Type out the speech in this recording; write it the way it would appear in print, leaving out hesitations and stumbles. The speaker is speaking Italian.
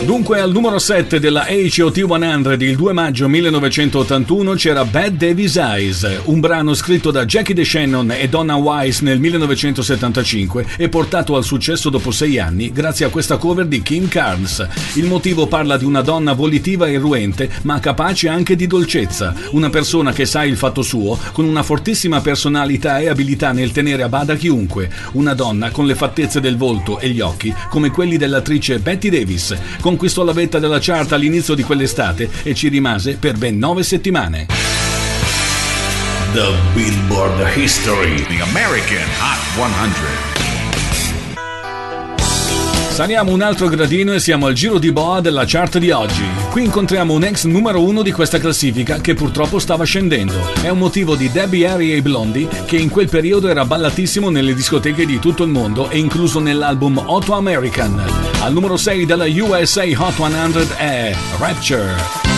Dunque al numero 7 della HOT 100 il 2 maggio 1981 c'era Bad Davis Eyes, un brano scritto da Jackie DeShannon e Donna Wise nel 1975 e portato al successo dopo 6 anni grazie a questa cover di Kim Carnes. Il motivo parla di una donna volitiva e irruente ma capace anche di dolcezza, una persona che sa il fatto suo, con una fortissima personalità e abilità nel tenere a bada chiunque, una donna con le fattezze del volto e gli occhi come quelli dell'attrice Bette Davis. Conquistò la vetta della chart all'inizio di quell'estate e ci rimase per ben 9 settimane. The Billboard History, the American Hot 100. Saliamo un altro gradino e siamo al giro di boa della chart di oggi. Qui incontriamo un ex numero 1 di questa classifica che purtroppo stava scendendo. È un motivo di Debbie Harry e i Blondie, che in quel periodo era ballatissimo nelle discoteche di tutto il mondo e incluso nell'album Hot American. Al numero 6 della USA Hot 100 è Rapture.